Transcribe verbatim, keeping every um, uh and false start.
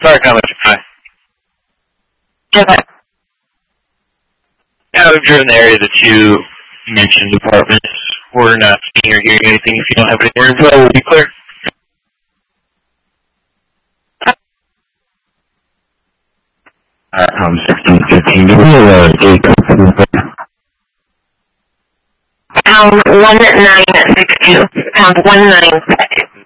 car comments are fine. Okay. Now we've driven the area that you mentioned, apartments. We're not seeing or hearing anything. If you don't have any more info, we'll be clear. Uh, um, sixteen fifteen, give me a date. Pound one nine six two. Pound one nine six two.